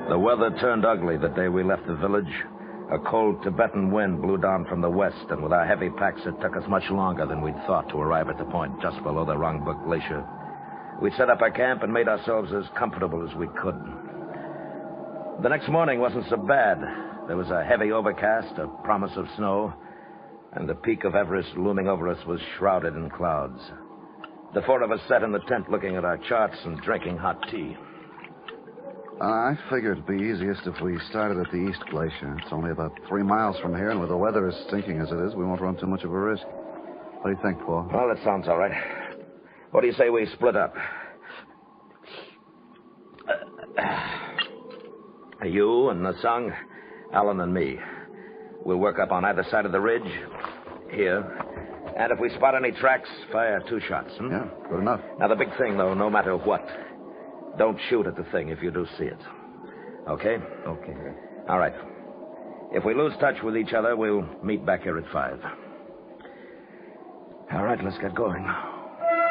The weather turned ugly the day we left the village. A cold Tibetan wind blew down from the west, and with our heavy packs, it took us much longer than we'd thought to arrive at the point just below the Rongbuk Glacier. We set up our camp and made ourselves as comfortable as we could. The next morning wasn't so bad. There was a heavy overcast, a promise of snow, and the peak of Everest looming over us was shrouded in clouds. The four of us sat in the tent looking at our charts and drinking hot tea. I figure it'd be easiest if we started at the East Glacier. It's only about 3 miles from here, and with the weather as stinking as it is, we won't run too much of a risk. What do you think, Paul? Well, that sounds all right. What do you say we split up? You and Nasung, Alan and me. We'll work up on either side of the ridge. Here. And if we spot any tracks, fire 2 shots. Yeah, good enough. Now, the big thing, though, no matter what, don't shoot at the thing if you do see it. Okay? Okay. All right. If we lose touch with each other, we'll meet back here at 5. All right, let's get going.